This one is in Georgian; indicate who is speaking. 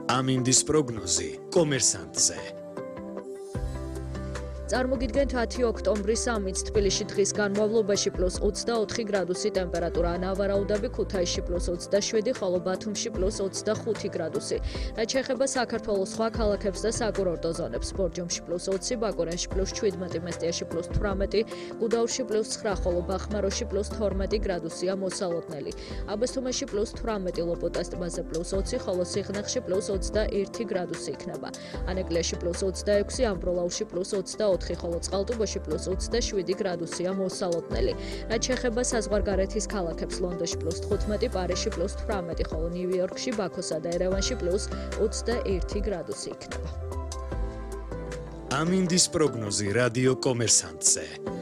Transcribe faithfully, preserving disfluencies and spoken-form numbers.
Speaker 1: ამინდის პროგნოზი კომერსანტზე.
Speaker 2: წარმოგიდგენთ ათი ოქტომბრის ამით თბილისში დღის განმავლობაში პლუს ოცდაოთხი გრადუსი ტემპერატურა, ნავარაუდები ქუთაისში პლუს ოცდაშვიდი, ხოლო ბათუმში პლუს ოცდახუთი გრადუსი. რაც შეეხება საქართველოს სხვა ქალაქებს და საკურორტო ზონებს, ბორჯომში პლუს ოცი, ბაკურენში პლუს შვიდმეტი, მესტიაში პლუს თვრამეტი, გუდაუთში პლუს ცხრა, ხოლო ბახმაროში პლუს თორმეტი გრადუსია მოსალოდნელი. აბასთუმანში პლუს თვრამეტი, ლოპოტას ტბაზე პლუს ოცი, ხოლო სიღნაღში პლუს ოცდაერთი გრადუსი იქნება. ანეკლიაში პლუს ოცდაექვსი, ამბროლაუში პლუს ოცდაოთხი, ხოლო წყალტუბოში პლუს ოცდაშვიდი გრადუსია მოსალოდნელი. რაც შეეხება საზღვარგარეთის ქალაქებს, ლონდონში პლუს თხუთმეტი, პარიზში პლუს თვრამეტი, ხოლო ნიუ-იორკში, ბაქოსა და ერევანში პლუს ოცდაერთი გრადუსი იქნება.
Speaker 1: ამინდის პროგნოზი რადიო კომერსანტზე.